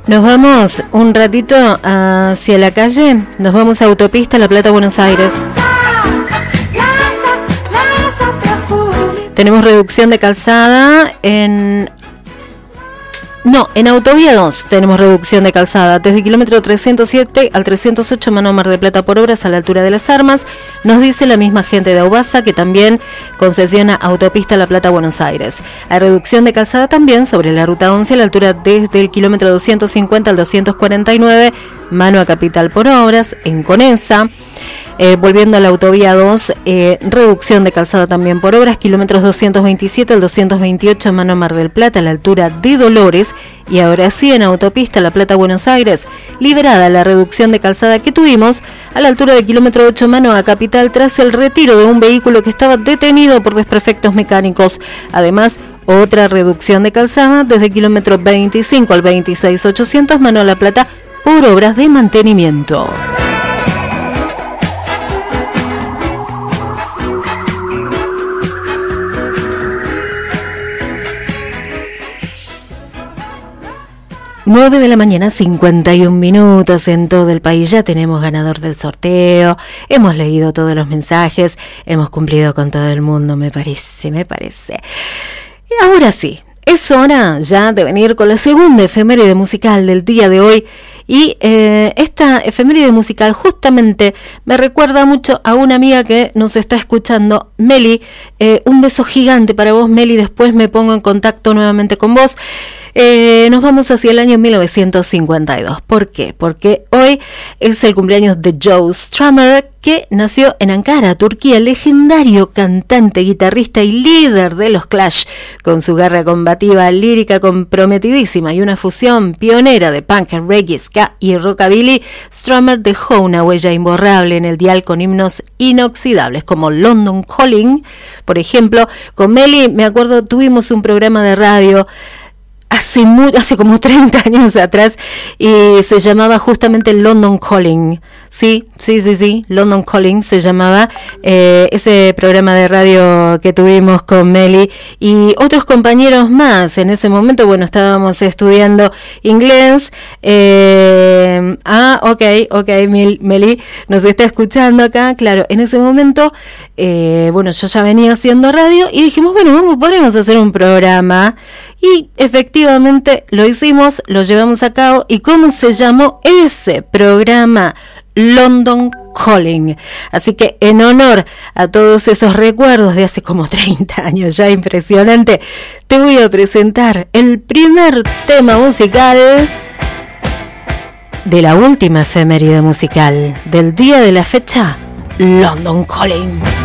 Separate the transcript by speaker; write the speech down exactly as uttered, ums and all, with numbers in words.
Speaker 1: Nos vamos un ratito hacia la calle, nos vamos a Autopista La Plata, Buenos Aires. Tenemos reducción de calzada en... No, en Autovía dos tenemos reducción de calzada, desde el kilómetro trescientos siete al trescientos ocho, mano Mar del Plata por obras a la altura de las Armas. Nos dice la misma gente de Aubasa, que también concesiona Autopista La Plata Buenos Aires. Hay reducción de calzada también sobre la ruta once a la altura desde el kilómetro doscientos cincuenta al doscientos cuarenta y nueve, mano a Capital por obras, en Conesa. Eh, volviendo a la Autovía dos, eh, reducción de calzada también por obras, kilómetros doscientos veintisiete al doscientos veintiocho, mano Mar del Plata, a la altura de Dolores. Y ahora sí, en Autopista La Plata Buenos Aires, liberada la reducción de calzada que tuvimos a la altura del kilómetro ocho, mano a Capital, tras el retiro de un vehículo que estaba detenido por desperfectos mecánicos. Además, otra reducción de calzada desde el kilómetro veinticinco al veintiséis ochocientos, mano a La Plata, por obras de mantenimiento. nueve de la mañana, cincuenta y un minutos en todo el país. Ya tenemos ganador del sorteo, hemos leído todos los mensajes, hemos cumplido con todo el mundo, me parece, me parece. Y ahora sí, es hora ya de venir con la segunda efeméride musical del día de hoy. Y eh, esta efeméride musical justamente me recuerda mucho a una amiga que nos está escuchando, Meli. Eh, un beso gigante para vos, Meli. Después me pongo en contacto nuevamente con vos. Eh, nos vamos hacia el año mil novecientos cincuenta y dos. ¿Por qué? Porque hoy es el cumpleaños de Joe Strummer, que nació en Ankara, Turquía, legendario cantante, guitarrista y líder de los Clash, con su garra combativa, lírica comprometidísima y una fusión pionera de punk, reggae, ska y rockabilly. Strummer dejó una huella imborrable en el dial con himnos inoxidables como London Calling, por ejemplo. Con Meli, me acuerdo, tuvimos un programa de radio hace muy, hace como treinta años atrás, y se llamaba justamente London Calling. Sí, sí, sí, sí, London Calling se llamaba eh, ese programa de radio que tuvimos con Meli y otros compañeros más. En ese momento, bueno, estábamos estudiando inglés. Eh, ah, ok, ok, Meli nos está escuchando acá. Claro, en ese momento, eh, bueno, yo ya venía haciendo radio y dijimos, bueno, vamos, podríamos hacer un programa. Y efectivamente lo hicimos, lo llevamos a cabo. ¿Y cómo se llamó ese programa? London Calling. Así que en honor a todos esos recuerdos de hace como treinta años, ya impresionante, te voy a presentar el primer tema musical de la última efeméride musical del día de la fecha, London Calling.